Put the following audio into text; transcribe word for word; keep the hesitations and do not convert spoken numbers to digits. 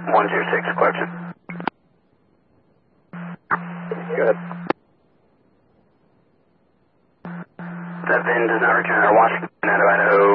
one zero six, question. Go ahead. That V I N does not return out of Washington out of Idaho